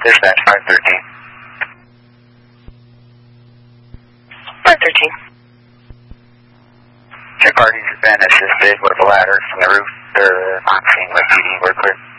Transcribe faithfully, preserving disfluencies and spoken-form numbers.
Dispatch five thirteen. five thirteen. Check parties have been assisted with a ladder from the roof. They're on scene with P D. We're clear.